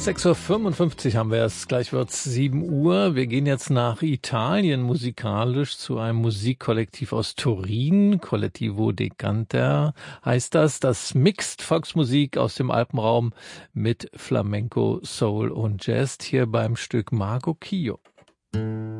6:55 Uhr haben wir es, gleich wird's 7 Uhr. Wir gehen jetzt nach Italien musikalisch zu einem Musikkollektiv aus Turin. Collettivo Decanter heißt das. Das mixt Volksmusik aus dem Alpenraum mit Flamenco, Soul und Jazz hier beim Stück Marco Chio.